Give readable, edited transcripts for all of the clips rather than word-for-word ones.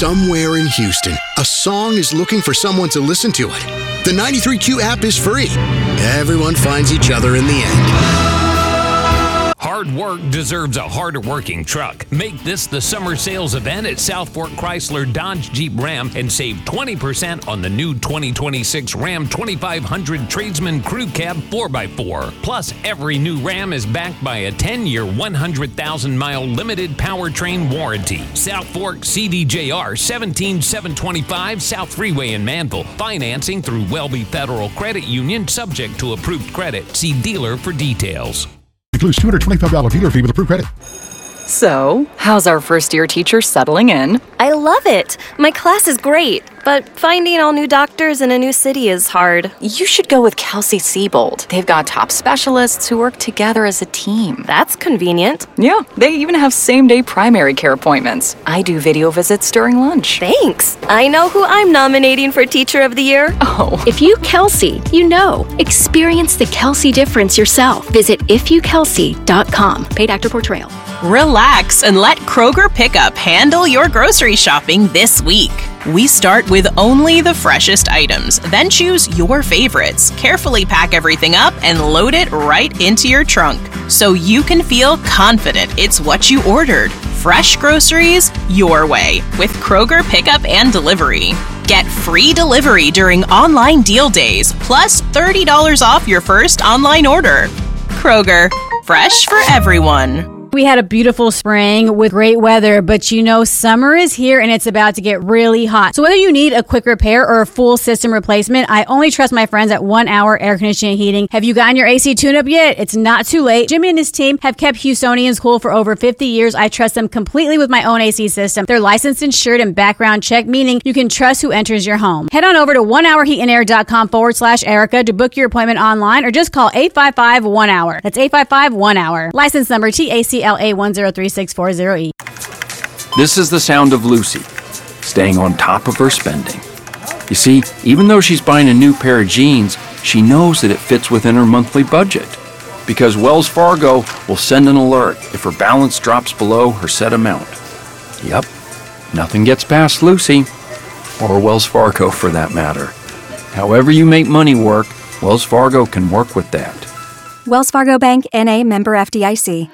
Somewhere in Houston, a song is looking for someone to listen to it. The 93Q app is free. Everyone finds each other in the end. Hard work deserves a harder working truck. Make this the summer sales event at South Fork Chrysler Dodge Jeep Ram and save 20% on the new 2026 Ram 2500 Tradesman Crew Cab 4x4. Plus, every new Ram is backed by a 10-year, 100,000-mile limited powertrain warranty. South Fork CDJR 17725 South Freeway in Manville. Financing through Welby Federal Credit Union, subject to approved credit. See dealer for details. Includes $225 dealer fee with approved credit. So, how's our first-year teacher settling in? I love it. My class is great, but finding all new doctors in a new city is hard. You should go with Kelsey Siebold. They've got top specialists who work together as a team. That's convenient. Yeah, they even have same-day primary care appointments. I do video visits during lunch. Thanks. I know who I'm nominating for Teacher of the Year. Oh. If you Kelsey, you know. Experience the Kelsey difference yourself. Visit ifyoukelsey.com. Paid actor portrayal. Relax and let Kroger Pickup handle your grocery shopping this week. We start with only the freshest items, then choose your favorites, carefully pack everything up, and load it right into your trunk so you can feel confident it's what you ordered. Fresh groceries your way with Kroger Pickup and Delivery. Get free delivery during online deal days, plus $30 off your first online order. Kroger, fresh for everyone. We had a beautiful spring with great weather, but you know summer is here and it's about to get really hot. So whether you need a quick repair or a full system replacement, I only trust my friends at 1 Hour Air Conditioning Heating. Have you gotten your AC tune-up yet? It's not too late. Jimmy and his team have kept Houstonians cool for over 50 years. I trust them completely with my own AC system. They're licensed, insured, and background checked, meaning you can trust who enters your home. Head on over to onehourheatandair.com/Erica to book your appointment online or just call 855-1-HOUR. That's 855-1-HOUR. License number TACLA 1036408. This is the sound of Lucy, staying on top of her spending. You see, even though she's buying a new pair of jeans, she knows that it fits within her monthly budget. Because Wells Fargo will send an alert if her balance drops below her set amount. Yep, nothing gets past Lucy, or Wells Fargo for that matter. However you make money work, Wells Fargo can work with that. Wells Fargo Bank, N.A., member FDIC.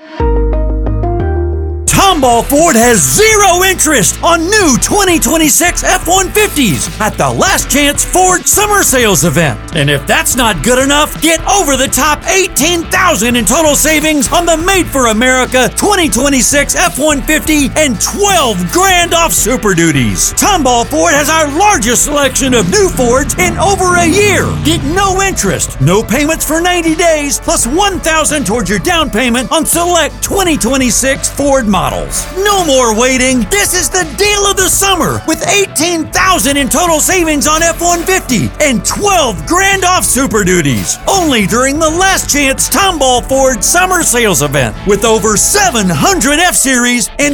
Tomball Ford has zero interest on new 2026 F-150s at the Last Chance Ford Summer Sales event. And if that's not good enough, get over the top $18,000 in total savings on the Made for America 2026 F-150 and 12 grand off Super Duties. Tomball Ford has our largest selection of new Fords in over a year. Get no interest, no payments for 90 days, plus $1,000 towards your down payment on select 2026 Ford models. No more waiting. This is the deal of the summer with $18,000 in total savings on F-150 and 12 grand off Super Duties. Only during the Last Chance Tomball Ford Summer Sales event with over 700 F-Series and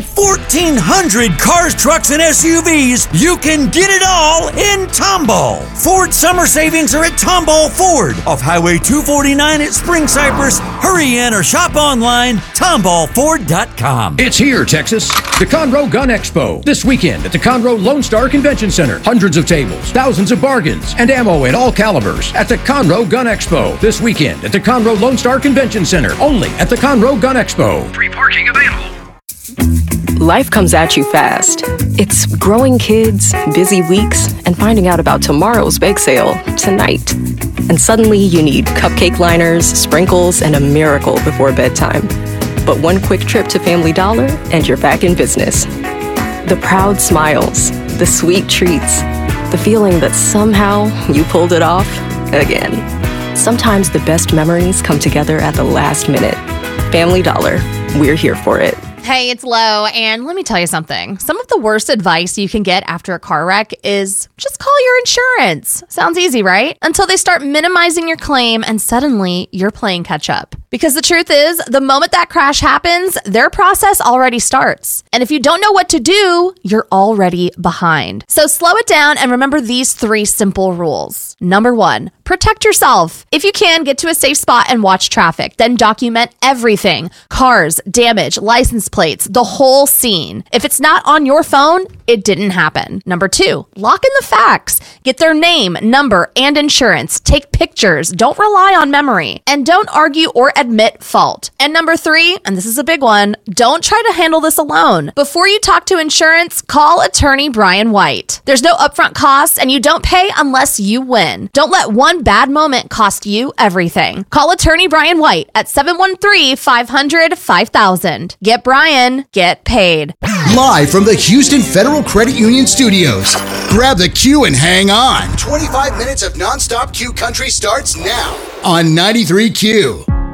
1,400 cars, trucks, and SUVs. You can get it all in Tomball. Ford summer savings are at Tomball Ford off Highway 249 at Spring Cypress. Hurry in or shop online, tomballford.com. It's here, Texas. The Conroe Gun Expo. This weekend at the Conroe Lone Star Convention Center. Hundreds of tables, thousands of bargains, and ammo in all calibers at the Conroe Gun Expo. This weekend at the Conroe Lone Star Convention Center. Only at the Conroe Gun Expo. Free parking available. Life comes at you fast. It's growing kids, busy weeks, and finding out about tomorrow's bake sale tonight. And suddenly you need cupcake liners, sprinkles, and a miracle before bedtime. But one quick trip to Family Dollar and you're back in business. The proud smiles, the sweet treats, the feeling that somehow you pulled it off again. Sometimes the best memories come together at the last minute. Family Dollar, we're here for it. Hey, it's Lo, and let me tell you something. Some of the worst advice you can get after a car wreck is just call your insurance. Sounds easy, right? Until they start minimizing your claim and suddenly you're playing catch up. Because the truth is, the moment that crash happens, their process already starts. And if you don't know what to do, you're already behind. So slow it down and remember these 3 simple rules. Number 1, protect yourself. If you can, get to a safe spot and watch traffic. Then document everything. Cars, damage, license plates, the whole scene. If it's not on your phone, it didn't happen. Number 2, lock in the facts. Get their name, number, and insurance. Take pictures. Don't rely on memory. And don't argue or admit fault. And number 3, and this is a big one, don't try to handle this alone. Before you talk to insurance, call attorney Brian White. There's no upfront costs, and you don't pay unless you win. Don't let one bad moment cost you everything. Call attorney Brian White at 713-500-5000. Get Brian, get paid. Live from the Houston Federal Credit Union Studios. Grab the Q and hang on. 25 minutes of nonstop Q country starts now on 93Q.